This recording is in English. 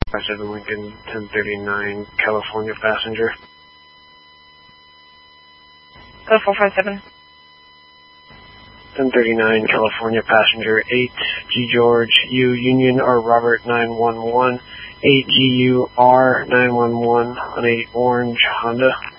57 Lincoln, 1039 California passenger. Code 457. 1039 California passenger 8 G George U Union R Robert 911 8 GU R 911 on 8 Orange Honda.